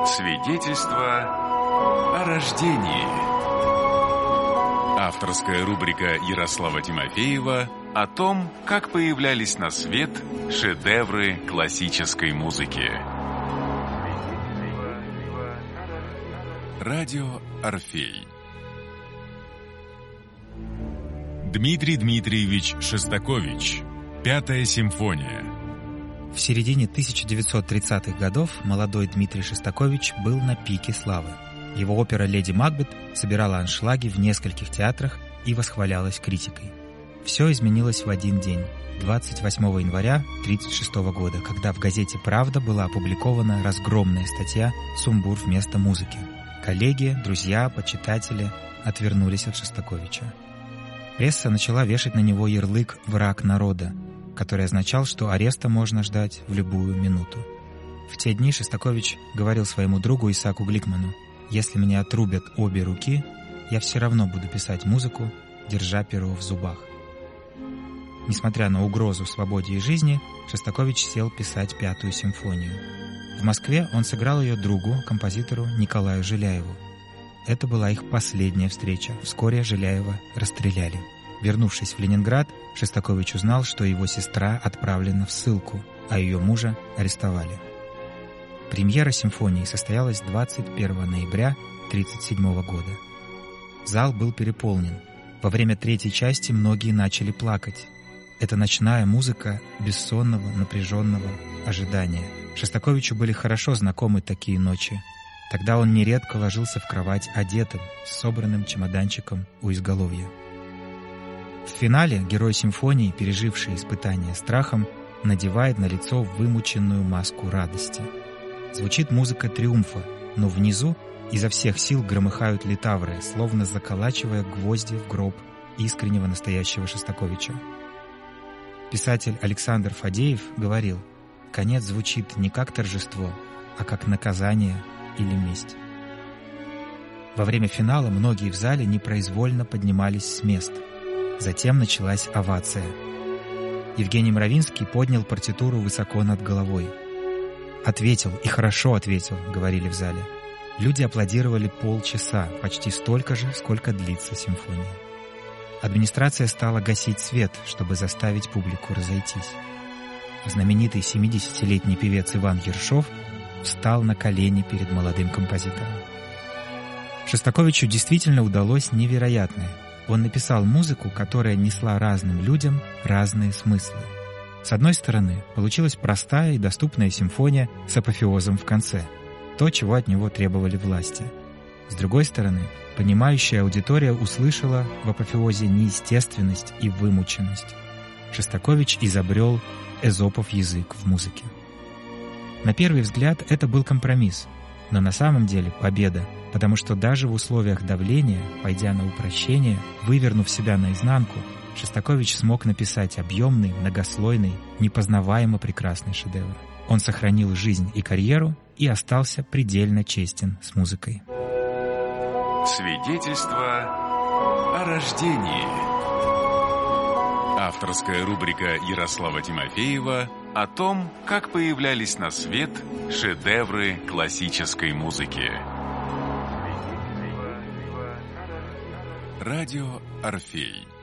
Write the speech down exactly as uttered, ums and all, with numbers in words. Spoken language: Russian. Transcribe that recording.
Свидетельство о рождении. Авторская рубрика Ярослава Тимофеева о том, как появлялись на свет шедевры классической музыки. Радио Орфей. Дмитрий Дмитриевич Шостакович. Пятая симфония. В середине тысяча девятьсот тридцатых годов молодой Дмитрий Шостакович был на пике славы. Его опера «Леди Макбет» собирала аншлаги в нескольких театрах и восхвалялась критикой. Все изменилось в один день, двадцать восьмого января тысяча девятьсот тридцать шестого года, когда в газете «Правда» была опубликована разгромная статья «Сумбур вместо музыки». Коллеги, друзья, почитатели отвернулись от Шостаковича. Пресса начала вешать на него ярлык «враг народа», который означал, что ареста можно ждать в любую минуту. В те дни Шостакович говорил своему другу Исааку Гликману: «Если мне отрубят обе руки, я все равно буду писать музыку, держа перо в зубах». Несмотря на угрозу свободе и жизни, Шостакович сел писать Пятую симфонию. В Москве он сыграл ее другу, композитору Николаю Жиляеву. Это была их последняя встреча. Вскоре Жиляева расстреляли. Вернувшись в Ленинград, Шостакович узнал, что его сестра отправлена в ссылку, а ее мужа арестовали. Премьера симфонии состоялась двадцать первого ноября тысяча девятьсот тридцать седьмого года. Зал был переполнен. Во время третьей части многие начали плакать. Это ночная музыка бессонного, напряженного ожидания. Шостаковичу были хорошо знакомы такие ночи. Тогда он нередко ложился в кровать одетым, с собранным чемоданчиком у изголовья. В финале герой симфонии, переживший испытание страхом, надевает на лицо вымученную маску радости. Звучит музыка триумфа, но внизу изо всех сил громыхают литавры, словно заколачивая гвозди в гроб искреннего настоящего Шостаковича. Писатель Александр Фадеев говорил: «Конец звучит не как торжество, а как наказание или месть». Во время финала многие в зале непроизвольно поднимались с мест. Затем началась овация. Евгений Мравинский поднял партитуру высоко над головой. «Ответил, и хорошо ответил», — говорили в зале. Люди аплодировали полчаса, почти столько же, сколько длится симфония. Администрация стала гасить свет, чтобы заставить публику разойтись. Знаменитый семидесятилетний певец Иван Ершов встал на колени перед молодым композитором. Шостаковичу действительно удалось невероятное. Он написал музыку, которая несла разным людям разные смыслы. С одной стороны, получилась простая и доступная симфония с апофеозом в конце, то, чего от него требовали власти. С другой стороны, понимающая аудитория услышала в апофеозе неестественность и вымученность. Шостакович изобрел эзопов язык в музыке. На первый взгляд это был компромисс, но на самом деле победа, потому что даже в условиях давления, пойдя на упрощение, вывернув себя наизнанку, Шостакович смог написать объемный, многослойный, непознаваемо прекрасный шедевр. Он сохранил жизнь и карьеру и остался предельно честен с музыкой. Свидетельство о рождении. Авторская рубрика Ярослава Тимофеева о том, как появлялись на свет шедевры классической музыки. Радио Орфей.